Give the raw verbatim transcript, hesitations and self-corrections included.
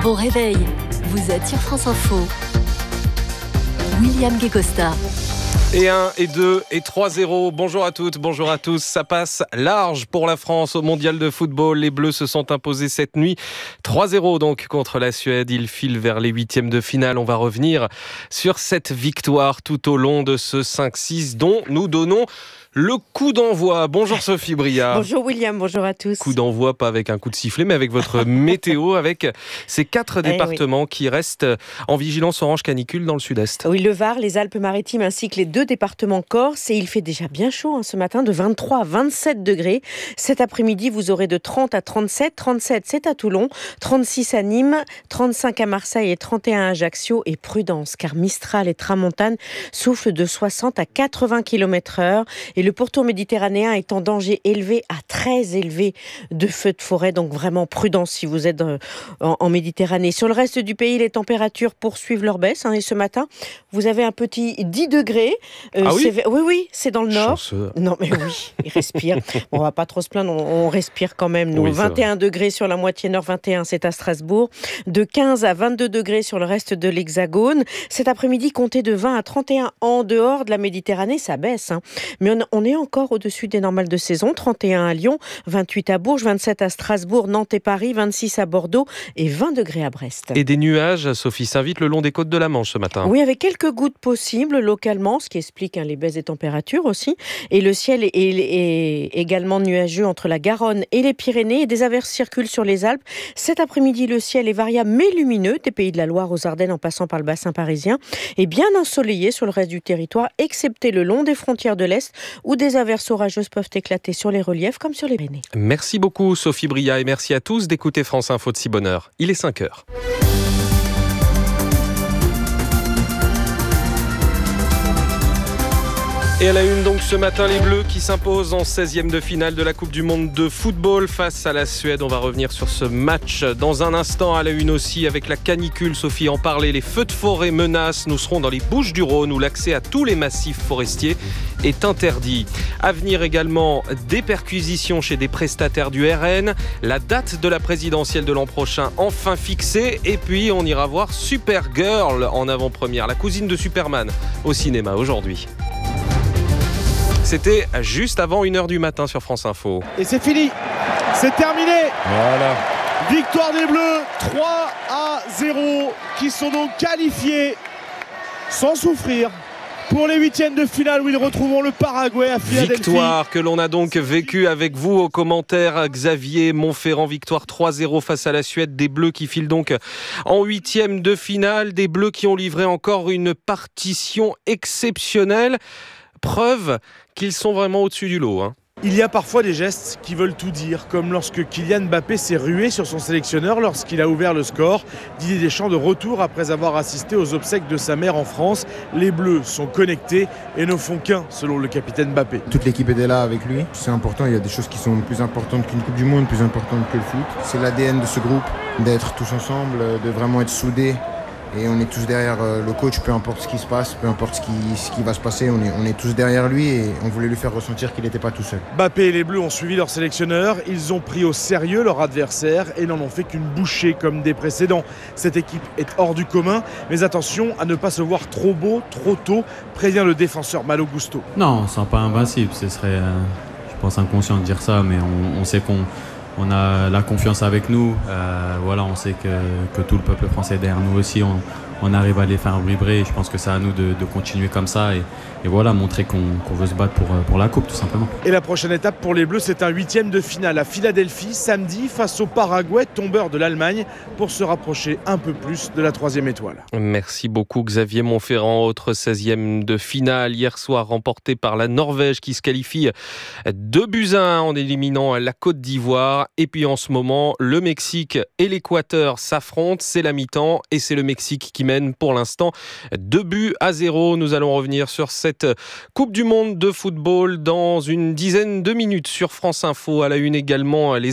Bon réveil, vous êtes sur France Info. William Guécosta. Et un, et deux, et trois zéro. Bonjour à toutes, bonjour à tous. Ça passe large pour la France au mondial de football. Les Bleus se sont imposés cette nuit. trois zéro donc contre la Suède. Ils filent vers les huitièmes de finale. On va revenir sur cette victoire tout au long de ce cinq six dont nous donnons le coup d'envoi. Bonjour Sophie Bria. Bonjour William, bonjour à tous. Coup d'envoi, pas avec un coup de sifflet, mais avec votre météo, avec ces quatre départements eh oui. qui restent en vigilance orange canicule dans le sud-est. Oui, le Var, les Alpes-Maritimes ainsi que les deux départements Corse. Et il fait déjà bien chaud hein, ce matin, de vingt-trois à vingt-sept degrés. Cet après-midi, vous aurez de trente à trente-sept. trente-sept, c'est à Toulon, trente-six à Nîmes, trente-cinq à Marseille et trente et un à Ajaccio. Et prudence, car Mistral et Tramontane soufflent de soixante à quatre-vingts kilomètres heure. Et le pourtour méditerranéen est en danger élevé à très élevé de feux de forêt. Donc vraiment prudence si vous êtes en, en Méditerranée. Sur le reste du pays, les températures poursuivent leur baisse. Hein, et ce matin, vous avez un petit dix degrés. Euh, ah oui, c'est, oui, oui, c'est dans le nord. Chanceux. Non, mais oui, il respire. Bon, on va pas trop se plaindre, on, on respire quand même. Nous, oui, vingt et un degrés sur la moitié nord, vingt et un, c'est à Strasbourg. De quinze à vingt-deux degrés sur le reste de l'Hexagone. Cet après-midi, comptez de vingt à trente et un en dehors de la Méditerranée, ça baisse. Hein. Mais on, on est encore au-dessus des normales de saison. trente et un à Lyon, vingt-huit à Bourges, vingt-sept à Strasbourg, Nantes et Paris, vingt-six à Bordeaux et vingt degrés à Brest. Et des nuages, Sophie, s'invite le long des côtes de la Manche ce matin. Oui, avec quelques gouttes possibles localement, ce qui explique hein, les baisses des températures aussi. Et le ciel est, est, est également nuageux entre la Garonne et les Pyrénées. Et des averses circulent sur les Alpes. Cet après-midi, le ciel est variable mais lumineux, des Pays de la Loire aux Ardennes en passant par le bassin parisien. Et bien ensoleillé sur le reste du territoire, excepté le long des frontières de l'Est, où des averses orageuses peuvent éclater sur les reliefs comme sur les Pyrénées. Merci beaucoup Sophie Bria et merci à tous d'écouter France Info de si bonne heure. Il est cinq heures. Et à la une donc ce matin, les Bleus qui s'imposent en seizième de finale de la Coupe du Monde de football face à la Suède. On va revenir sur ce match dans un instant. À la une aussi avec la canicule, Sophie en parlait, les feux de forêt menacent. Nous serons dans les Bouches-du-Rhône où l'accès à tous les massifs forestiers est interdit. À venir également des perquisitions chez des prestataires du R N. La date de la présidentielle de l'an prochain enfin fixée. Et puis on ira voir Supergirl en avant-première, la cousine de Superman au cinéma aujourd'hui. C'était juste avant une heure du matin sur France Info. Et c'est fini, c'est terminé. Voilà. Victoire des Bleus, trois à zéro, qui sont donc qualifiés sans souffrir pour les huitièmes de finale où ils retrouveront le Paraguay à Philadelphie. Victoire que l'on a donc vécue avec vous aux commentaires. Xavier Montferrand, victoire trois zéro face à la Suède. Des Bleus qui filent donc en huitièmes de finale. Des Bleus qui ont livré encore une partition exceptionnelle. Preuve qu'ils sont vraiment au-dessus du lot. Hein. Il y a parfois des gestes qui veulent tout dire, comme lorsque Kylian Mbappé s'est rué sur son sélectionneur lorsqu'il a ouvert le score. Didier Deschamps de retour après avoir assisté aux obsèques de sa mère en France. Les Bleus sont connectés et ne font qu'un, selon le capitaine Mbappé. Toute l'équipe était là avec lui. C'est important, il y a des choses qui sont plus importantes qu'une Coupe du Monde, plus importantes que le foot. C'est l'A D N de ce groupe, d'être tous ensemble, de vraiment être soudés. Et on est tous derrière le coach, peu importe ce qui se passe, peu importe ce qui, ce qui va se passer, on est, on est tous derrière lui et on voulait lui faire ressentir qu'il n'était pas tout seul. Mbappé et les Bleus ont suivi leur sélectionneur, ils ont pris au sérieux leur adversaire et n'en ont fait qu'une bouchée comme des précédents. Cette équipe est hors du commun, mais attention à ne pas se voir trop beau, trop tôt, prévient le défenseur Malo Gusto. Non, on ne sent pas invincible, ce serait, euh, je pense, inconscient de dire ça, mais on, on sait qu'on On a la confiance avec nous, euh, voilà, on sait que, que tout le peuple français est derrière nous aussi, on, on arrive à les faire vibrer et je pense que c'est à nous de, de continuer comme ça et, et voilà, montrer qu'on, qu'on veut se battre pour, pour la coupe tout simplement. Et la prochaine étape pour les Bleus, c'est un huitième de finale à Philadelphie, samedi, face au Paraguay, tombeur de l'Allemagne, pour se rapprocher un peu plus de la troisième étoile. Merci beaucoup Xavier Montferrand, autre seizième de finale hier soir remporté par la Norvège qui se qualifie deux buts à un en éliminant la Côte d'Ivoire. Et puis en ce moment, le Mexique et l'Équateur s'affrontent, c'est la mi-temps et c'est le Mexique qui mène pour l'instant deux buts à zéro. Nous allons revenir sur cette Coupe du Monde de football dans une dizaine de minutes sur France Info. À la une également, les